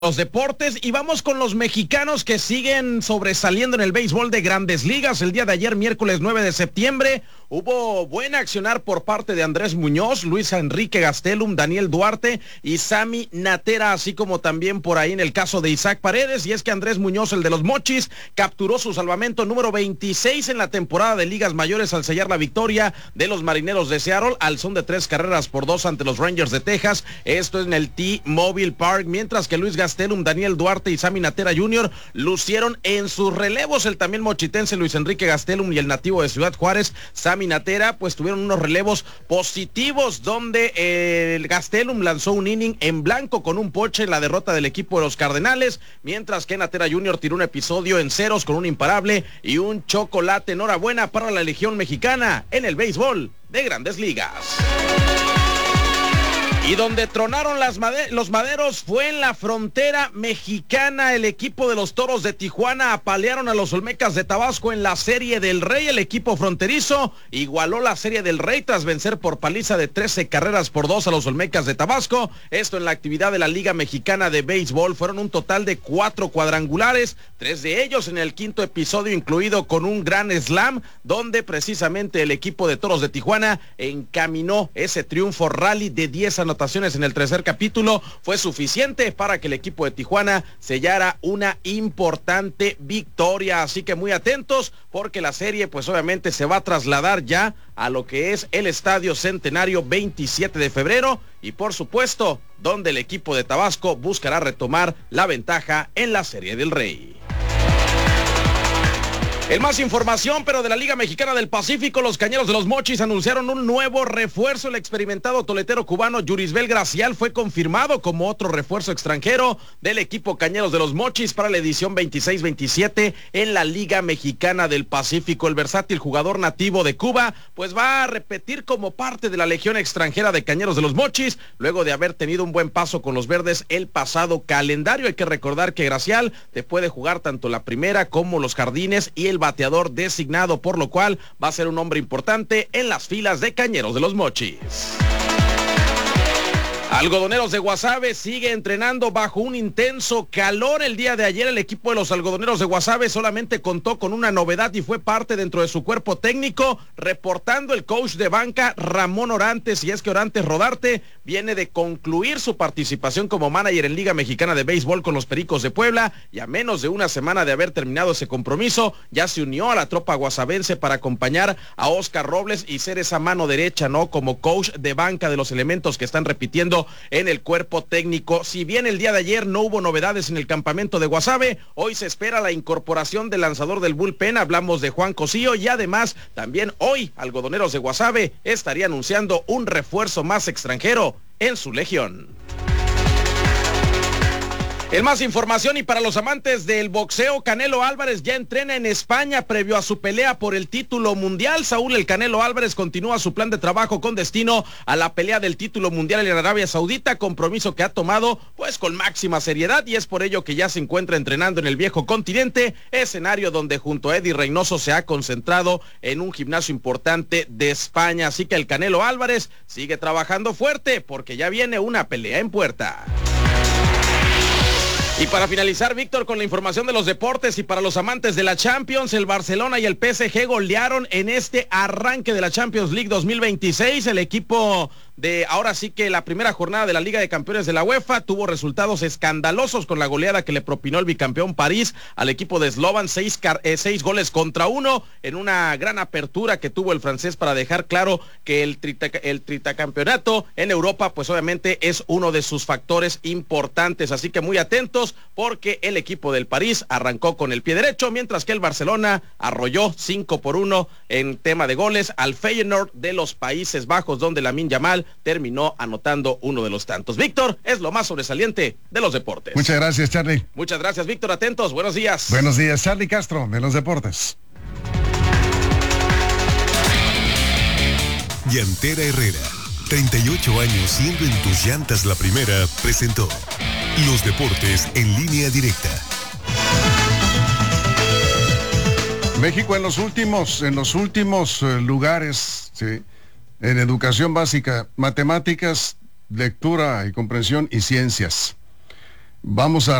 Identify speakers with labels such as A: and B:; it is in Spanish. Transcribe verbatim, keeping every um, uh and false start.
A: Los deportes y vamos con los mexicanos que siguen sobresaliendo en el béisbol de Grandes Ligas. El día de ayer, miércoles nueve de septiembre, hubo buen accionar por parte de Andrés Muñoz, Luis Enrique Gastelum, Daniel Duarte y Sammy Natera, así como también por ahí en el caso de Isaac Paredes. Y es que Andrés Muñoz, el de los Mochis, capturó su salvamento número veintiséis en la temporada de ligas mayores al sellar la victoria de los Marineros de Seattle al son de tres carreras por dos ante los Rangers de Texas. Esto es en el T-Mobile Park, mientras que Luis Gastelum, Daniel Duarte y Sammy Natera junior lucieron en sus relevos. El también mochitense Luis Enrique Gastelum y el nativo de Ciudad Juárez, Sammy Natera, pues tuvieron unos relevos positivos donde eh, el Gastelum lanzó un inning en blanco con un ponche en la derrota del equipo de los Cardenales, mientras que Natera junior tiró un episodio en ceros con un imparable y un chocolate. Enhorabuena para la Legión Mexicana en el béisbol de Grandes Ligas. Y donde tronaron las made- los maderos fue en la frontera mexicana. El equipo de los Toros de Tijuana apalearon a los Olmecas de Tabasco en la Serie del Rey. El equipo fronterizo igualó la Serie del Rey tras vencer por paliza de trece carreras por dos a los Olmecas de Tabasco. Esto en la actividad de la Liga Mexicana de Béisbol. Fueron un total de cuatro cuadrangulares, tres de ellos en el quinto episodio, incluido con un gran slam, donde precisamente el equipo de Toros de Tijuana encaminó ese triunfo. Rally de diez anotaciones en el tercer capítulo fue suficiente para que el equipo de Tijuana sellara una importante victoria. Así que muy atentos, porque la serie pues obviamente se va a trasladar ya a lo que es el Estadio Centenario veintisiete de febrero y por supuesto donde el equipo de Tabasco buscará retomar la ventaja en la Serie del Rey. En más información, pero de la Liga Mexicana del Pacífico, los Cañeros de los Mochis anunciaron un nuevo refuerzo. El experimentado toletero cubano Yurisbel Gracial fue confirmado como otro refuerzo extranjero del equipo Cañeros de los Mochis para la edición veintiséis veintisiete en la Liga Mexicana del Pacífico. El versátil jugador nativo de Cuba pues va a repetir como parte de la Legión extranjera de Cañeros de los Mochis, luego de haber tenido un buen paso con los verdes el pasado calendario. Hay que recordar que Gracial te puede jugar tanto la primera como los jardines y el bateador designado, por lo cual va a ser un hombre importante en las filas de Cañeros de los Mochis. Algodoneros de Guasave sigue entrenando bajo un intenso calor. El día de ayer el equipo de los Algodoneros de Guasave solamente contó con una novedad y fue parte dentro de su cuerpo técnico, reportando el coach de banca Ramón Orantes. Y es que Orantes Rodarte viene de concluir su participación como manager en Liga Mexicana de Béisbol con los Pericos de Puebla, y a menos de una semana de haber terminado ese compromiso ya se unió a la tropa guasavense para acompañar a Oscar Robles y ser esa mano derecha, ¿no?, como coach de banca de los elementos que están repitiendo en el cuerpo técnico. Si bien el día de ayer no hubo novedades en el campamento de Guasave, hoy se espera la incorporación del lanzador del bullpen, hablamos de Juan Cosío, y además también hoy Algodoneros de Guasave estaría anunciando un refuerzo más extranjero en su legión. En más información y para los amantes del boxeo, Canelo Álvarez ya entrena en España previo a su pelea por el título mundial. Saúl el Canelo Álvarez continúa su plan de trabajo con destino a la pelea del título mundial en Arabia Saudita, compromiso que ha tomado pues con máxima seriedad, y es por ello que ya se encuentra entrenando en el viejo continente, escenario donde junto a Eddie Reynoso se ha concentrado en un gimnasio importante de España. Así que el Canelo Álvarez sigue trabajando fuerte porque ya viene una pelea en puerta. Y para finalizar, Víctor, con la información de los deportes y para los amantes de la Champions, el Barcelona y el P S G golearon en este arranque de la Champions League dos mil veintiséis. El equipo de ahora sí que la primera jornada de la Liga de Campeones de la UEFA tuvo resultados escandalosos con la goleada que le propinó el bicampeón París al equipo de Slovan, seis, eh, seis goles contra uno, en una gran apertura que tuvo el francés para dejar claro que el, trita, el tritacampeonato en Europa pues obviamente es uno de sus factores importantes. Así que muy atentos, porque el equipo del París arrancó con el pie derecho, mientras que el Barcelona arrolló cinco por uno en tema de goles al Feyenoord de los Países Bajos, donde Lamine Yamal terminó anotando uno de los tantos. Víctor, es lo más sobresaliente de los deportes.
B: Muchas gracias, Charlie.
A: Muchas gracias, Víctor. Atentos, buenos días.
B: Buenos días, Charlie Castro, de los deportes.
C: Llantera Herrera, treinta y ocho años siendo en tus llantas la primera, presentó Los Deportes en Línea Directa.
B: México en los últimos, en los últimos eh, lugares, sí, en educación básica, matemáticas, lectura y comprensión y ciencias. Vamos a